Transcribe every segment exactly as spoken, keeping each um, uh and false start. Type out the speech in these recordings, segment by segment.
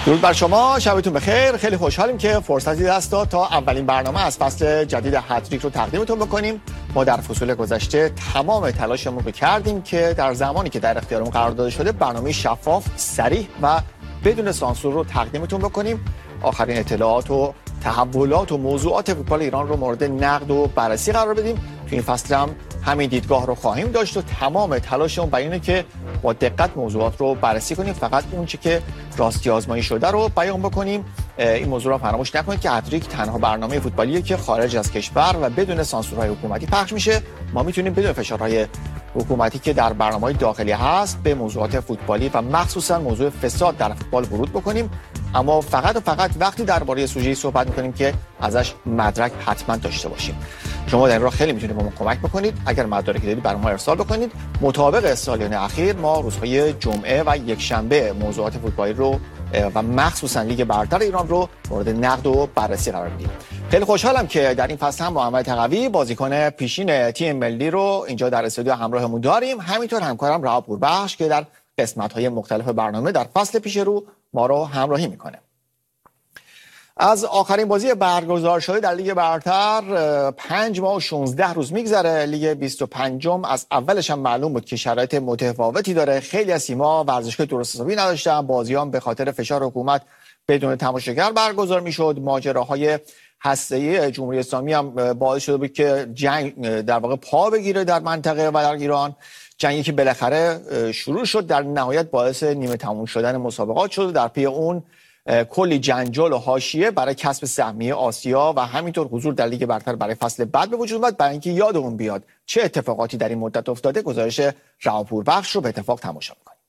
درود بر شما، شبتون بخیر. خیلی خوشحالیم که فرصتی دست داد تا اولین برنامه از فصل جدید هتریک رو تقدیمتون بکنیم. ما در فصول گذشته تمام تلاشمون رو کردیم که در زمانی که در اختیارمون قرار داده شده برنامه شفاف، صریح و بدون سانسور رو تقدیمتون بکنیم. آخرین اطلاعات و تحولات و موضوعات فوتبال ایران رو مورد نقد و بررسی قرار بدیم. تو این فصل هم همین دیدگاه رو خواهیم داشت و تمام تلاشمون برای اینه که با دقت موضوعات رو بررسی کنیم، فقط اون چیزی که راستی آزمایی شده رو بیان بکنیم. این موضوع رو فراموش نکنید که هتریک تنها برنامه فوتبالیه که خارج از کشور و بدون سانسورهای حکومتی پخش میشه. ما میتونیم بدون فشارهای حکومتی که در برنامه‌های داخلی هست به موضوعات فوتبالی و مخصوصا موضوع فساد در فوتبال ورود بکنیم، اما فقط و فقط وقتی درباره سوژه‌ای صحبت می‌کنیم که ازش مدرک حتما داشته باشیم. شما در این راه خیلی میتونید به ما کمک بکنید. اگر مدارکی دارید برای ما ارسال بکنید. مطابق سالیان اخیر ما روزهای جمعه و یکشنبه موضوعات فوتبالی رو و مخصوصا لیگ برتر ایران رو مورد نقد و بررسی قرار میدیم. خیلی خوشحالم که در این فصل هم محمد تقوی بازیکن پیشین تیم ملی رو اینجا در استودیو همراهمون داریم. همینطور همکارم رها پوربخش که در قسمت‌های مختلف برنامه در فصل پیش رو ما رو همراهی میکنه. از آخرین بازی برگزار شده در لیگ برتر پنج ماه و شانزده روز میگذره. لیگ بیست و پنجم از اولش هم معلوم بود که شرایط متفاوتی داره. خیلی از تیم‌ها ورزشگاه درست حسابی نداشتن. بازی‌ها به خاطر فشار حکومت بدون تماشاگر برگزار میشد. ماجراهای هسته‌ای جمهوری اسلامی هم باعث شده بود که جنگ در واقع پا بگیره در منطقه و در ایران. جنگی که بالاخره شروع شد در نهایت باعث نیمه تموم شدن مسابقات شد. در پی اون کلی جنجال و حاشیه برای کسب سهمیه آسیا و همینطور حضور در لیگ برتر برای فصل بعد به وجود اومد. برای اینکه یادمون بیاد چه اتفاقاتی در این مدت افتاده، گزارش رها پوربخش رو به اتفاق تماشا می‌کنیم.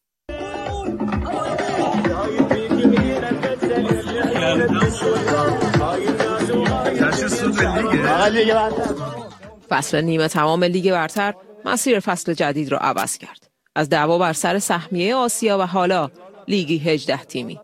فصل نیمه تمام لیگ برتر مسیر فصل جدید را عوض کرد. از دعوا بر سر سهمیه آسیا و حالا لیگی هجده تیمی.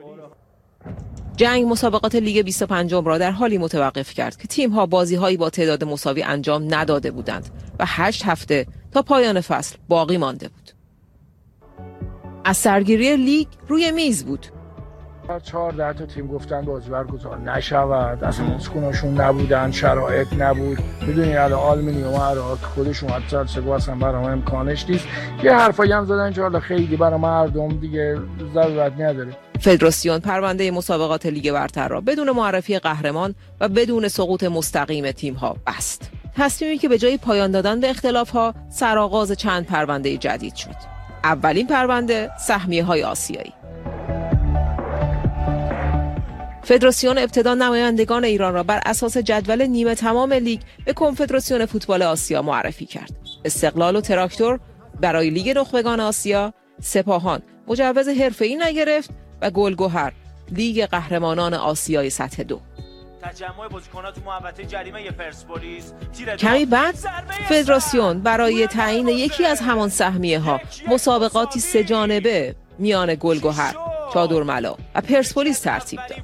جنگ مسابقات لیگ بیست و پنجم را در حالی متوقف کرد که تیم‌ها بازی‌هایی با تعداد مساوی انجام نداده بودند و هشت هفته تا پایان فصل باقی مانده بود. از سرگیری لیگ روی میز بود. چهارده تا تیم گفتن بازی برگزار نشود، اصلا مسکوناشون نبودن، شرایط نبود. میدونی الان آلومینیوم عراق خودش اومد چرچگو اصلا برای ما امکانش نیست. یه حرفایی هم زدن که حالا خیلی برای مردم دیگه ضرورت نداره. فدراسیون پرونده مسابقات لیگ برتر را بدون معرفی قهرمان و بدون سقوط مستقیم تیم‌ها بست. تصمیمی که به جای پایان دادن به اختلاف‌ها سرآغاز چند پرونده جدید شد. اولین پرونده سهمیه‌های آسیایی. فدراسیون ابتدا نمایندگان ایران را بر اساس جدول نیمه تمام لیگ به کنفدراسیون فوتبال آسیا معرفی کرد. استقلال و تراکتور برای لیگ نخبگان آسیا، سپاهان مجوز حرفه‌ای نگرفت و گلگهر لیگ قهرمانان آسیای سطح دو. تجمع بازیکنان تو محوطه جریمه پرسپولیس. کمی بعد فدراسیون برای تعیین یکی از همان سهمیه‌ها مسابقاتی سه جانبه میان گلگهر، چادرملا و پرسپولیس ترتیب داد.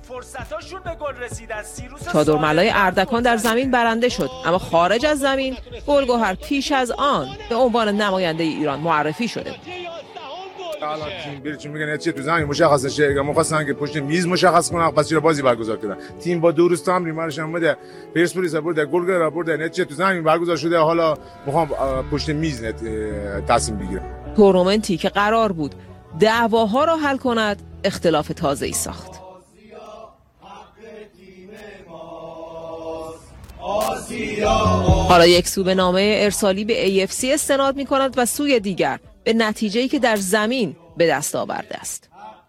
چادرملای اردکان در زمین برنده شد، اما خارج از زمین گلگهر پیش از آن به عنوان نماینده ایران معرفی شده بود. حالا تیم برچ میگن چه تو زمین مشخص شه، اگه مخواستن که پشت میز مشخص کنن پس چرا بازی برگزار کردن. تیم با دو روز تمرین مارش اومده، پرسپولیس برد، گلگهر برد، نه چه تو زمین برگزار شده، حالا میخوام پشت میز تصمیم بگیرن. تورنمنتی که قرار بود دعواها را حل کند، اختلاف تازه‌ای ساخت. حالا یک سو به نامه ارسالی به ای اف سی استناد می کند و سوی دیگر به نتیجه‌ای که در زمین به دست آورده است.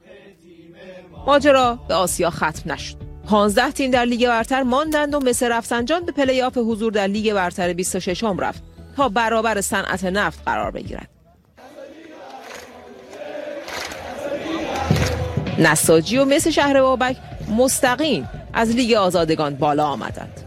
ماجرا به آسیا ختم نشد. پانزده تیم در لیگ برتر ماندند و مس رفسنجان به پلی آف حضور در لیگ برتر بیست و ششم رفت تا برابر صنعت نفت قرار بگیرد. نساجی و مس شهر بابک مستقیم از لیگ آزادگان بالا آمدند.